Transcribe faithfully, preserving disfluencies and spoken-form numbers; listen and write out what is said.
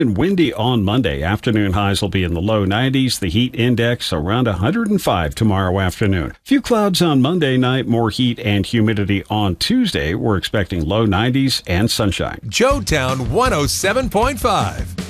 And windy on Monday. Afternoon highs will be in the low nineties. The heat index around one hundred five tomorrow afternoon. Few clouds on Monday night, more heat and humidity on Tuesday. We're expecting low nineties and sunshine. Joetown one oh seven point five.